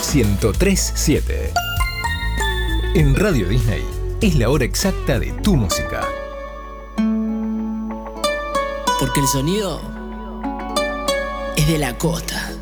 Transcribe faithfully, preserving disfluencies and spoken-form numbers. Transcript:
ciento tres punto siete. En Radio Disney es la hora exacta de tu música. Porque el sonido es de la costa.